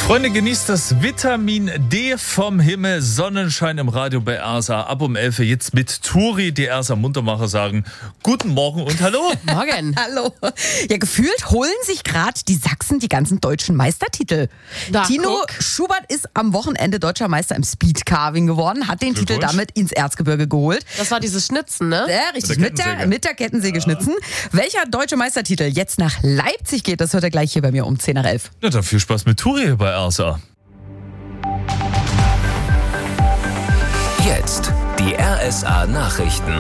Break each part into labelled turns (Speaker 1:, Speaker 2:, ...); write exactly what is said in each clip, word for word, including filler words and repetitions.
Speaker 1: Freunde, genießt das Vitamin D vom Himmel. Sonnenschein im Radio bei R S A ab um elf Uhr. Jetzt mit Turi, die R S A Muntermacher, sagen Guten Morgen und Hallo.
Speaker 2: Morgen.
Speaker 3: Hallo. Ja, gefühlt holen sich gerade die Sachsen die ganzen deutschen Meistertitel.
Speaker 2: Da,
Speaker 3: Tino
Speaker 2: guck.
Speaker 3: Schubert ist am Wochenende deutscher Meister im Speedcarving geworden, hat den Titel damit ins Erzgebirge geholt.
Speaker 2: Das war dieses Schnitzen, ne?
Speaker 3: Ja, richtig, mit der,
Speaker 1: Kettensäge.
Speaker 3: mit der Kettensäge schnitzen. Welcher deutsche Meistertitel jetzt nach Leipzig geht, das hört er gleich hier bei mir um zehn nach elf.
Speaker 1: Ja, dann viel Spaß mit Turi bei R S A.
Speaker 4: Jetzt die R S A Nachrichten.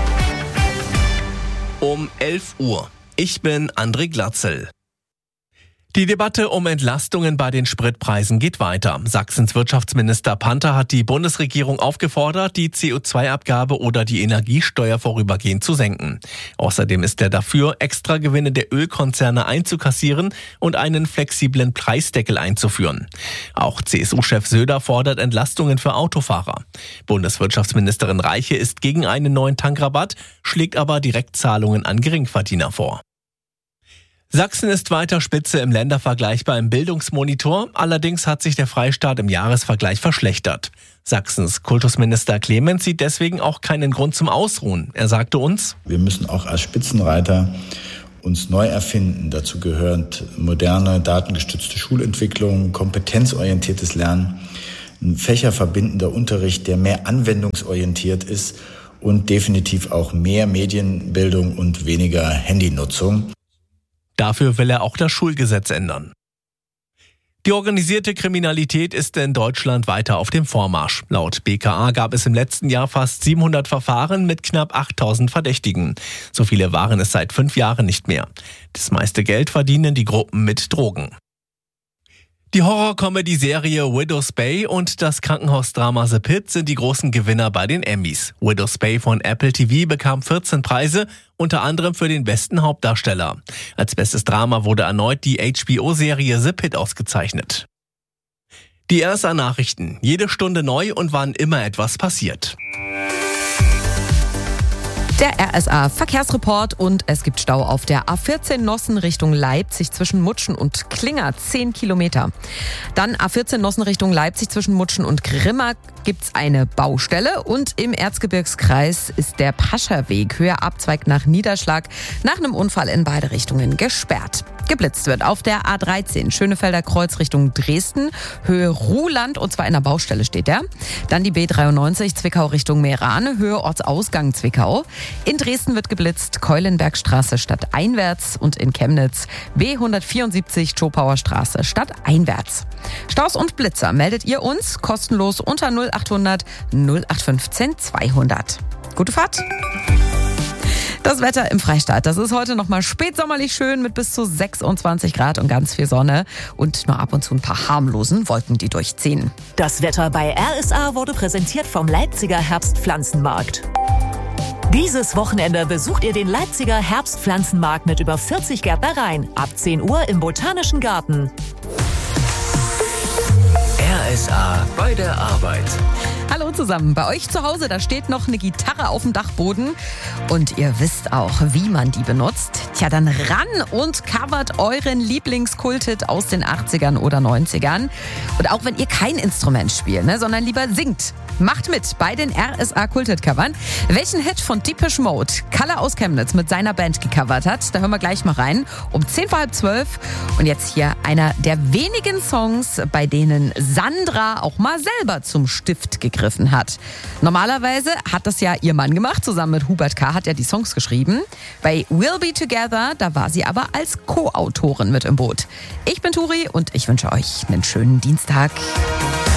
Speaker 4: Um elf Uhr. Ich bin André Glatzel. Die Debatte um Entlastungen bei den Spritpreisen geht weiter. Sachsens Wirtschaftsminister Panther hat die Bundesregierung aufgefordert, die C O zwei Abgabe oder die Energiesteuer vorübergehend zu senken. Außerdem ist er dafür, Extragewinne der Ölkonzerne einzukassieren und einen flexiblen Preisdeckel einzuführen. Auch C S U-Chef Söder fordert Entlastungen für Autofahrer. Bundeswirtschaftsministerin Reiche ist gegen einen neuen Tankrabatt, schlägt aber Direktzahlungen an Geringverdiener vor. Sachsen ist weiter Spitze im Ländervergleich beim Bildungsmonitor. Allerdings hat sich der Freistaat im Jahresvergleich verschlechtert. Sachsens Kultusminister Clemens sieht deswegen auch keinen Grund zum Ausruhen. Er sagte uns:
Speaker 5: Wir müssen auch als Spitzenreiter uns neu erfinden. Dazu gehört moderne, datengestützte Schulentwicklung, kompetenzorientiertes Lernen, ein fächerverbindender Unterricht, der mehr anwendungsorientiert ist und definitiv auch mehr Medienbildung und weniger Handynutzung.
Speaker 4: Dafür will er auch das Schulgesetz ändern. Die organisierte Kriminalität ist in Deutschland weiter auf dem Vormarsch. Laut B K A gab es im letzten Jahr fast siebenhundert Verfahren mit knapp achttausend Verdächtigen. So viele waren es seit fünf Jahren nicht mehr. Das meiste Geld verdienen die Gruppen mit Drogen. Die Horror-Comedy-Serie Widow's Bay und das Krankenhausdrama The Pit sind die großen Gewinner bei den Emmys. Widow's Bay von Apple T V bekam vierzehn Preise, unter anderem für den besten Hauptdarsteller. Als bestes Drama wurde erneut die H B O-Serie The Pit ausgezeichnet. Die R S A-Nachrichten. Jede Stunde neu und wann immer etwas passiert.
Speaker 3: Der R S A-Verkehrsreport und es gibt Stau auf der A vierzehn Nossen Richtung Leipzig zwischen Mutschen und Klinger, zehn Kilometer. Dann A vierzehn Nossen Richtung Leipzig zwischen Mutschen und Grimma gibt's eine Baustelle und im Erzgebirgskreis ist der Pascherweg, höher Abzweig nach Niederschlag, nach einem Unfall in beide Richtungen gesperrt. Geblitzt wird auf der A dreizehn Schönefelder Kreuz Richtung Dresden, Höhe Ruhland und zwar in der Baustelle steht der. Dann die B dreiundneunzig Zwickau Richtung Meran, Höhe Ortsausgang Zwickau. In Dresden wird geblitzt, Keulenbergstraße stadteinwärts und in Chemnitz B hundertvierundsiebzig Schopauer Straße stadteinwärts. Staus und Blitzer meldet ihr uns kostenlos unter null achthundert null acht fünfzehn zweihundert. Gute Fahrt! Das Wetter im Freistaat, das ist heute nochmal spätsommerlich schön mit bis zu sechsundzwanzig Grad und ganz viel Sonne und nur ab und zu ein paar harmlosen Wolken, die durchziehen.
Speaker 6: Das Wetter bei R S A wurde präsentiert vom Leipziger Herbstpflanzenmarkt. Dieses Wochenende besucht ihr den Leipziger Herbstpflanzenmarkt mit über vierzig Gärtnereien. Ab zehn Uhr im Botanischen Garten.
Speaker 4: R S A bei der Arbeit.
Speaker 3: Hallo zusammen, bei euch zu Hause, da steht noch eine Gitarre auf dem Dachboden und ihr wisst auch, wie man die benutzt. Tja, dann ran und covert euren Lieblingskulthit aus den achtzigern oder neunzigern. Und auch wenn ihr kein Instrument spielt, ne, sondern lieber singt, macht mit bei den R S A Kulthit-Covern. Welchen Hit von Depeche Mode Kalle aus Chemnitz mit seiner Band gecovert hat, da hören wir gleich mal rein. Um zehn vor halb zwölf. Und jetzt hier einer der wenigen Songs, bei denen Sandra auch mal selber zum Stift gegriffen hat. Normalerweise hat das ja ihr Mann gemacht, zusammen mit Hubert K. hat er die Songs geschrieben. Bei We'll Be Together, da war sie aber als Co-Autorin mit im Boot. Ich bin Turi und ich wünsche euch einen schönen Dienstag.